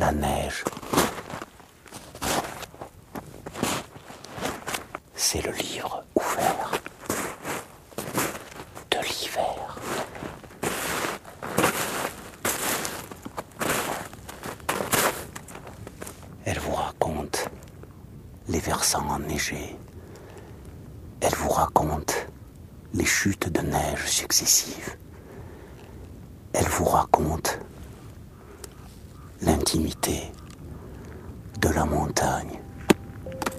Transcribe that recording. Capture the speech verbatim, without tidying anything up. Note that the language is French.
la neige. C'est le livre ouvert de l'hiver. Elle vous raconte les versants enneigés. Elle vous raconte les chutes de neige successives. Elle vous raconte l'intimité de la montagne.